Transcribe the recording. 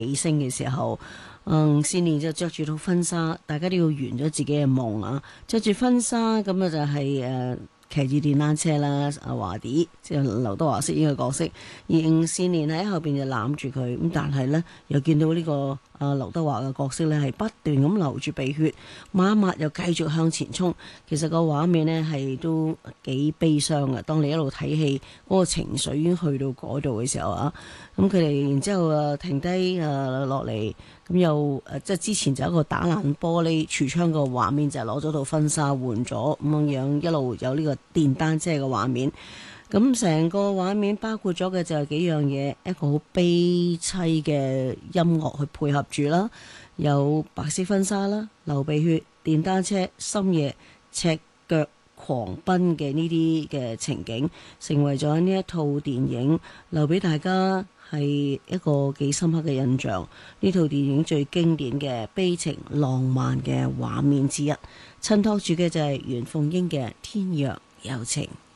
尾聲嘅時候，先年就着住套婚紗，大家都要圓咗自己嘅夢啊！着住婚紗咁啊就係騎住電單車啦，阿華迪即係劉德華飾演嘅角色，而吳倩蓮喺後邊就攬住佢，咁但係呢，又見到呢個劉德華嘅角色呢係不斷咁流住鼻血，抹一抹又繼續向前衝，其實個畫面呢係都幾悲傷嘅。當你一路睇戲，嗰個情緒已經去到嗰度嘅時候啊，咁佢哋然之後停低落嚟。咁又即係之前就有一個打爛玻璃櫥窗個畫面，就係攞咗套婚紗換咗咁樣，一路有呢個電單車嘅畫面。咁成個畫面包括咗嘅就係幾樣嘢，一個好悲凄嘅音樂去配合住啦，有白色婚紗啦、流鼻血、電單車、深夜赤腳狂奔嘅呢啲嘅情景，成為咗呢一套電影留俾大家係一個幾深刻嘅印象。呢套電影最經典嘅悲情浪漫嘅畫面之一，襯托住嘅就係袁鳳瑛嘅《天若有情》。